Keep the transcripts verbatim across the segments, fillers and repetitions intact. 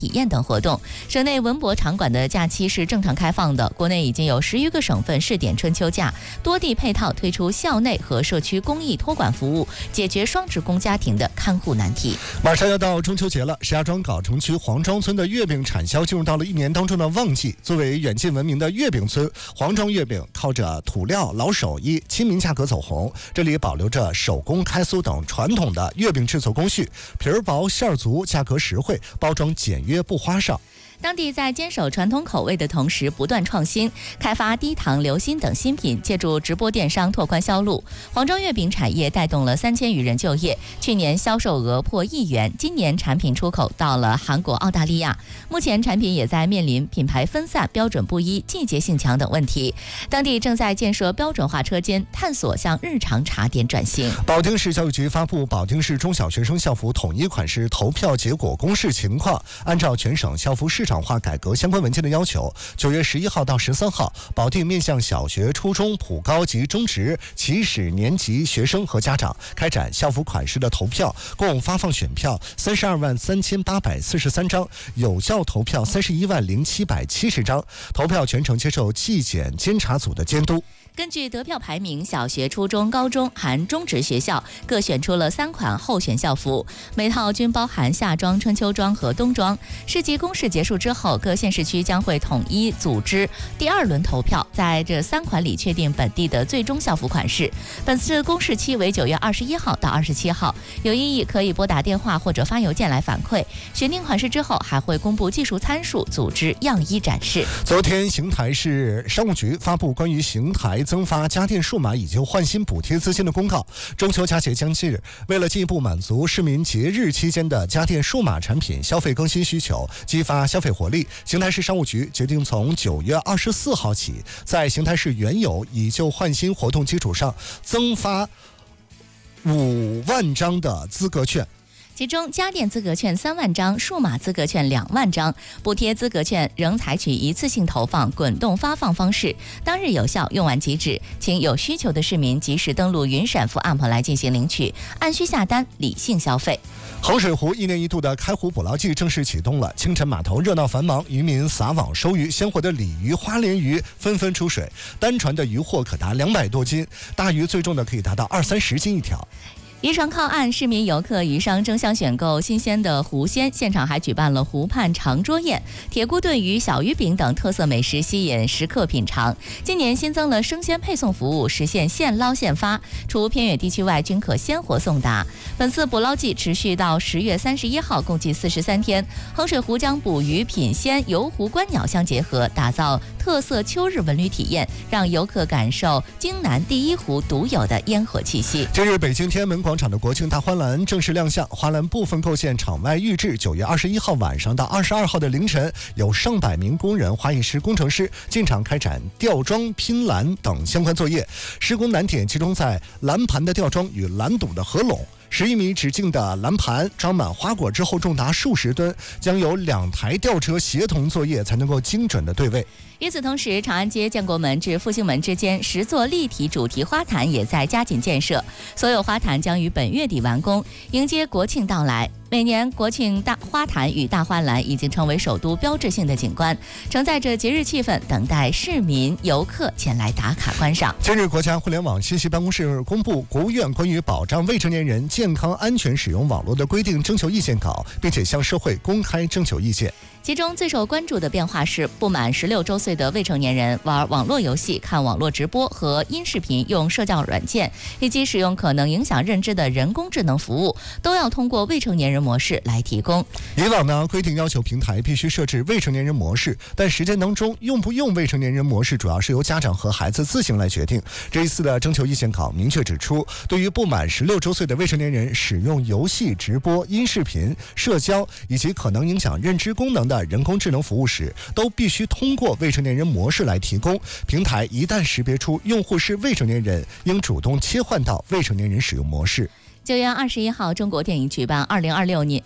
体验等活动。省内文博场馆的假期是正常开放的，国内已经有十余个省份试点春秋假，多地配套推出校内和社区公益托管服务，解决双职工家庭的看护难题。 马上要到中秋节了，石家庄藁城区黄庄村的月饼产销进入到了一年当中的旺季。作为远近闻名的月饼村，黄庄月饼靠着土料、老手艺、亲民价格走红。这里保留着手工开酥等传统的月饼制作工序，皮儿薄馅儿足，价格实惠，包装简约不花哨。 当地在坚守传统口味的同时，不断创新，开发低糖、流心等新品，借助直播电商拓宽销路。黄庄月饼产业带动了三千余人就业，去年销售额破亿元，今年产品出口到了韩国、澳大利亚。目前产品也在面临品牌分散、标准不一、季节性强等问题。当地正在建设标准化车间，探索向日常茶点转型。 保定市教育局发布保定市中小学生校服统一款式投票结果公示情况，按照全省校服市场化改革相关文件的要求，九月十一号到十三号，保定面向小学、初中、普高级、中职、起始年级学生和家长开展校服款式的投票，共发放选票三十二万三千八百四十三张，有效投票三十一万零七百七十张。投票全程接受纪检监察组的监督。 根据得票排名，小学、初中、高中含中职学校各选出了三款候选校服，每套均包含夏装、春秋装和冬装。市级公示结束之后，各县市区将会统一组织第二轮投票，在这三款里确定本地的最终校服款式。本次公示期为九月二十一号到二十七号，有异议可以拨打电话或者发邮件来反馈。选定款式之后，还会公布技术参数，组织样衣展示。 昨天，邢台市商务局发布关于邢台增发家电数码以及换新补贴资金的公告。中秋佳节将至，为了进一步满足市民节日期间的家电数码产品消费更新需求，激发消费活力，邢台市商务局决定从九月二十四号起，在邢台市原有以旧换新活动基础上，增发五万张的资格券。 其中家电资格券三万张，数码资格券两万张，补贴资格券仍采取一次性投放、滚动发放方式，当日有效，用完即止。请有需求的市民及时登录云闪付 App 来进行领取，按需下单，理性消费。 衡水湖一年一度的开湖捕捞季正式启动了，清晨码头热闹繁忙，渔民撒网收鱼，鲜活的鲤鱼、花鲢鱼纷纷出水，单船的渔获可达两百多斤，大鱼最重的可以达到二三十斤一条。 渔船靠岸，市民游客鱼商争相选购新鲜的湖鲜，现场还举办了湖畔长桌宴，铁锅炖鱼、小鱼饼等特色美食吸引食客品尝。今年新增了生鲜配送服务，实现现捞现发，除偏远地区外均可鲜活送达。本次捕捞季持续到十月三十一号，共计四十三天。衡水湖将捕鱼、品鲜、游湖观鸟相结合，打造特色秋日文旅体验，让游客感受京南第一湖独有的烟火气息。 近日，北京天安门广场的国庆大花篮正式亮相，花篮部分构件场外预制，九月二十一号晚上到二十二号的凌晨，有上百名工人、花艺师、工程师进场开展吊装、拼篮等相关作业。施工难点集中在篮盘的吊装与篮堵的合拢。十一米直径的篮盘装满花果之后重达数十吨，将有两台吊车协同作业才能够精准的对位。 与此同时，长安街建国门至复兴门之间十座立体主题花坛也在加紧建设，所有花坛将于本月底完工，迎接国庆到来。每年国庆大花坛与大花篮已经成为首都标志性的景观，承载着节日气氛，等待市民游客前来打卡观赏。 近日，国家互联网信息办公室公布国务院关于保障未成年人健康安全使用网络的规定征求意见稿，并且向社会公开征求意见。 其中最受关注的变化是，不满十六周岁的未成年人玩网络游戏、看网络直播和音视频、用社交软件，以及使用可能影响认知的人工智能服务，都要通过未成年人模式来提供。 以往呢，规定要求平台必须设置未成年人模式，但实践当中用不用未成年人模式，主要是由家长和孩子自行来决定。这一次的征求意见稿明确指出，对于不满十六周岁的未成年人使用游戏、直播、音视频、社交以及可能影响认知功能的人工智能服务时，都必须通过未成年人模式来提供。平台一旦识别出用户是未成年人，应主动切换到未成年人使用模式。 九月二十一号，中国电影举办二零二六年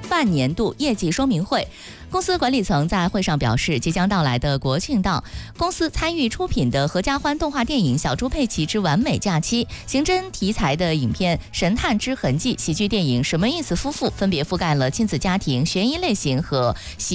半年度业绩说明会。公司管理层在会上表示，即将到来的国庆档，公司参与出品的合家欢动画电影《小猪佩奇之完美假期》、刑侦题材的影片《神探之痕迹》、喜剧电影《什么意思夫妇》分别覆盖了亲子家庭、悬疑类型和喜